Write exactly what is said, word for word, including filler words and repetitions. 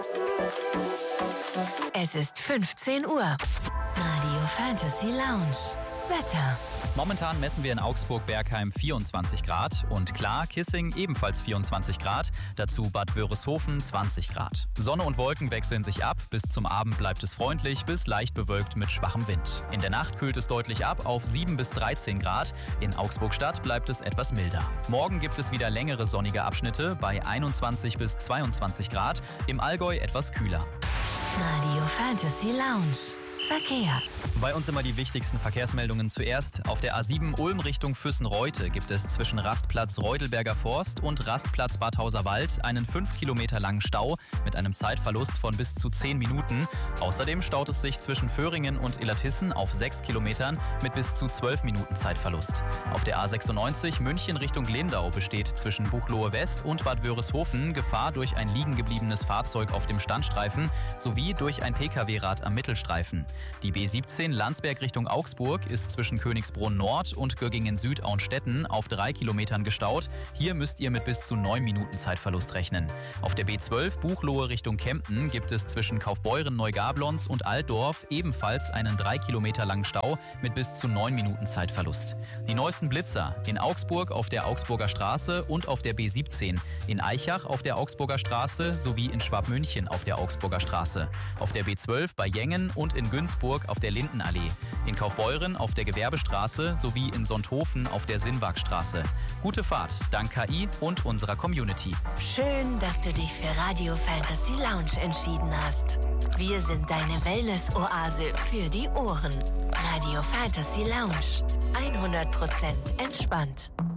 Es ist fünfzehn Uhr. Radio Fantasy Lounge. Wetter. Momentan messen wir in Augsburg-Bergheim vierundzwanzig Grad und klar, Kissing ebenfalls vierundzwanzig Grad, dazu Bad Wörishofen zwanzig Grad. Sonne und Wolken wechseln sich ab, bis zum Abend bleibt es freundlich bis leicht bewölkt mit schwachem Wind. In der Nacht kühlt es deutlich ab auf sieben bis dreizehn Grad, in Augsburg-Stadt bleibt es etwas milder. Morgen gibt es wieder längere sonnige Abschnitte bei einundzwanzig bis zweiundzwanzig Grad, im Allgäu etwas kühler. Radio Fantasy Lounge. Verkehr. Bei uns immer die wichtigsten Verkehrsmeldungen zuerst. Auf der A sieben Ulm Richtung Füssen-Reute gibt es zwischen Rastplatz Reudelberger Forst und Rastplatz Bad Hauserwald einen fünf Kilometer langen Stau mit einem Zeitverlust von bis zu zehn Minuten. Außerdem staut es sich zwischen Föhringen und Illertissen auf sechs Kilometern mit bis zu zwölf Minuten Zeitverlust. Auf der A sechsundneunzig München Richtung Lindau besteht zwischen Buchloe West und Bad Wörishofen Gefahr durch ein liegen gebliebenes Fahrzeug auf dem Standstreifen sowie durch ein Pkw-Rad am Mittelstreifen. Die B siebzehn Landsberg Richtung Augsburg ist zwischen Königsbrunn Nord und Göggingen Süd Auenstetten auf drei Kilometern gestaut. Hier müsst ihr mit bis zu neun Minuten Zeitverlust rechnen. Auf der B zwölf Buchloe Richtung Kempten gibt es zwischen Kaufbeuren Neugablons und Altdorf ebenfalls einen drei Kilometer langen Stau mit bis zu neun Minuten Zeitverlust. Die neuesten Blitzer in Augsburg auf der Augsburger Straße und auf der B siebzehn, in Aichach auf der Augsburger Straße sowie in Schwabmünchen auf der Augsburger Straße, auf der B zwölf bei Jengen und in Günzburg auf der Lindenallee, in Kaufbeuren auf der Gewerbestraße sowie in Sonthofen auf der Sinnwagstraße. Gute Fahrt, dank K I und unserer Community. Schön, dass du dich für Radio Fantasy Lounge entschieden hast. Wir sind deine Wellness-Oase für die Ohren. Radio Fantasy Lounge. hundert Prozent entspannt.